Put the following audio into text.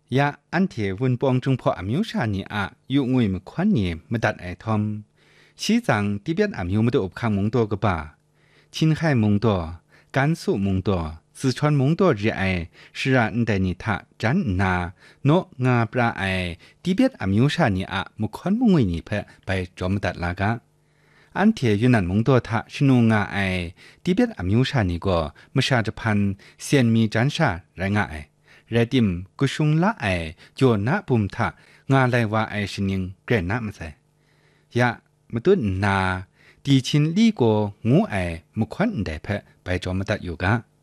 ยาอันเทวุนปองจงพออมิวชานีอะอยู่งวยมควันเนี่ยมาดัดไอทอมชีจังที่เบียดอมิวมาดูอบคังมงตัวกบ่าชินไข่มงตัว甘肃มงตัว四川มงตัวรีไอ是啊นแต่นี่ทะจันนาโนงาปลาไอที่เบียดอมิวชานีอะมควันมงวยนี่เพะไปจอมดัดลากะอันเทอยู่นั่นมงตัวทะชินูงาไอที่เบียดอมิวชานีก็มชาจะพันเซียนมีจันชาไรงาไอเรดิมกุชุงละไอโจนะปุมทะงาไลวาไอชินิงเกรนะมาใส่ยะมาตุนนาดีชินลี่โกงูไอมุควันได้เพะไปจอมตัดอยู่กะ